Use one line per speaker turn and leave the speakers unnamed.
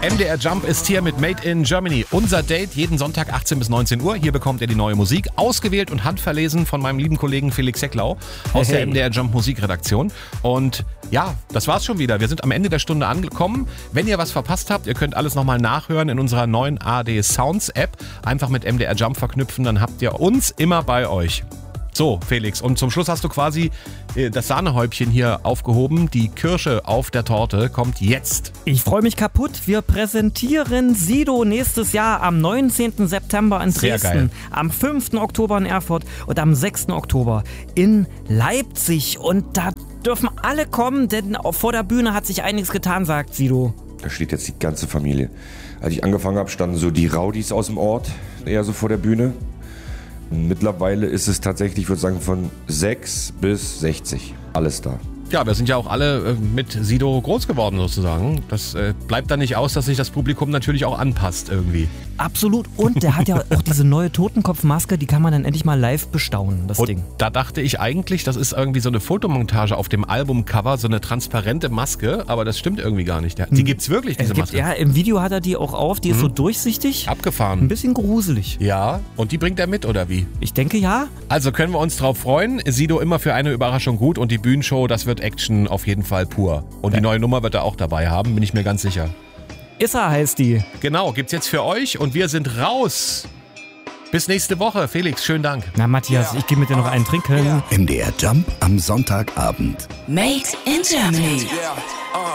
MDR Jump ist hier mit Made in Germany. Unser Date jeden Sonntag 18 bis 19 Uhr. Hier bekommt ihr die neue Musik, ausgewählt und handverlesen von meinem lieben Kollegen Felix Hecklau aus der MDR Jump Musikredaktion. Und ja, das war's schon wieder. Wir sind am Ende der Stunde angekommen. Wenn ihr was verpasst habt, ihr könnt alles nochmal nachhören in unserer neuen ARD Sounds App. Einfach mit MDR Jump verknüpfen, dann habt ihr uns immer bei euch. So, Felix, und zum Schluss hast du quasi das Sahnehäubchen hier aufgehoben. Die Kirsche auf der Torte kommt jetzt.
Ich freue mich kaputt. Wir präsentieren Sido nächstes Jahr am 19. September in
Sehr
Dresden,
geil.
am 5. Oktober in Erfurt und am 6. Oktober in Leipzig. Und da dürfen alle kommen, denn vor der Bühne hat sich einiges getan, sagt Sido.
Da steht jetzt die ganze Familie. Als ich angefangen habe, standen so die Rowdies aus dem Ort eher so vor der Bühne. Mittlerweile ist es tatsächlich, ich würde sagen, von 6 bis 60. Alles da.
Ja, wir sind ja auch alle mit Sido groß geworden sozusagen. Das bleibt dann nicht aus, dass sich das Publikum natürlich auch anpasst irgendwie.
Absolut. Und der hat ja auch diese neue Totenkopfmaske, die kann man dann endlich mal live bestaunen, das
Und
Ding.
da dachte ich eigentlich, das ist irgendwie so eine Fotomontage auf dem Albumcover, so eine transparente Maske, aber das stimmt irgendwie gar nicht. Die gibt's wirklich, diese Maske.
Ja, im Video hat er die auch auf, die ist so durchsichtig. Ein
Abgefahren.
bisschen gruselig.
Ja, und die bringt er mit, oder wie?
Ich denke ja.
Also können wir uns drauf freuen. Sido immer für eine Überraschung gut und die Bühnenshow, das wird Action auf jeden Fall pur. Und die neue Nummer wird er auch dabei haben, bin ich mir ganz sicher.
Issa heißt die.
Genau, gibt's jetzt für euch und wir sind raus. Bis nächste Woche. Felix, schönen Dank.
Na Matthias, ich gehe mit dir noch einen trinken.
MDR Jump am Sonntagabend.
Made in Germany.